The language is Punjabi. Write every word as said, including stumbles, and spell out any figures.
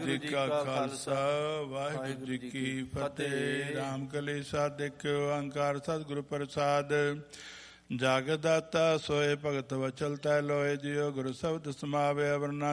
ਜੀ ਕਾ ਖਾਲਸਾ ਵਾਹਿਗੁਰੂ ਜੀ ਕੀ ਫਤਿਹ। ਰਾਮ ਕਲੀ ਸਾਧਿਕ ਓੰਕਾਰ ਸਤਿਗੁਰੂ ਪ੍ਰਸਾਦ। ਜਗ ਦਾਤਾ ਸੋਏ ਭਗਤ ਵਚਲ ਤੈ ਲੋਏ, ਜਿਉ ਗੁਰੂ ਸ਼ਬਦ ਸਮਾਵੇ ਅਵਰਨਾ